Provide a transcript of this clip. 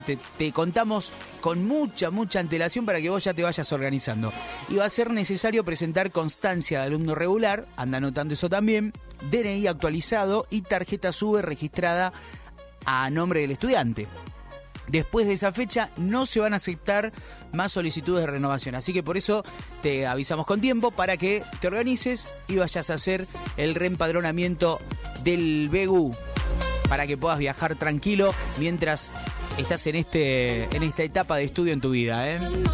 Te contamos con mucha antelación para que vos ya te vayas organizando. Y va a ser necesario presentar constancia de alumno regular, anda anotando eso también, DNI actualizado y tarjeta SUBE registrada a nombre del estudiante. Después de esa fecha no se van a aceptar más solicitudes de renovación. Así que por eso te avisamos con tiempo para que te organices y vayas a hacer el reempadronamiento del BEGU, para que puedas viajar tranquilo mientras estás en esta etapa de estudio en tu vida, ¿eh?